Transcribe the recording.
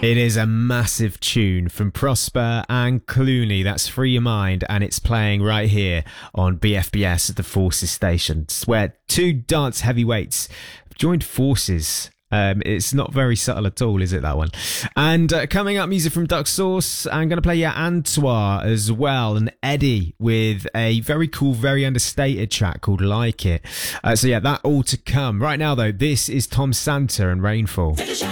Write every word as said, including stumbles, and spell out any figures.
It is a massive tune from Prosper and Clooney. That's Free Your Mind, and it's playing right here on B F B S at the Forces station, where two dance heavyweights have joined forces. Um, it's not very subtle at all, is it, that one? And uh, coming up, music from Duck Sauce. I'm going to play yeah, Antoine as well, and Eddie with a very cool, very understated track called Like It. Uh, so yeah, that all to come. Right now, though, this is Tom Santa and Rainfall.